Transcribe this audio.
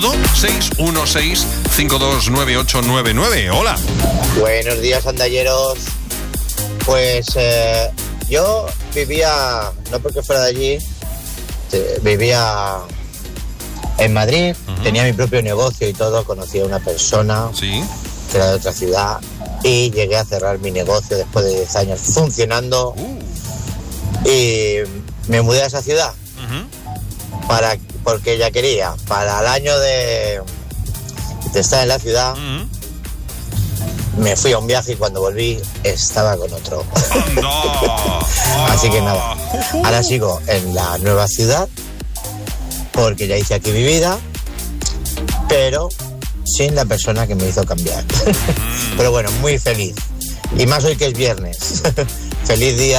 616-529899. Hola. Buenos días, andalleros. Pues yo vivía, no porque fuera de allí, vivía en Madrid, tenía mi propio negocio y todo, conocí a una persona que era de otra ciudad y llegué a cerrar mi negocio después de 10 años funcionando y me mudé a esa ciudad porque ella quería, para el año de estar en la ciudad. Me fui a un viaje y cuando volví estaba con otro. Así que nada, ahora sigo en la nueva ciudad porque ya hice aquí mi vida, pero sin la persona que me hizo cambiar. Pero bueno, muy feliz. Y más hoy que es viernes. Feliz día.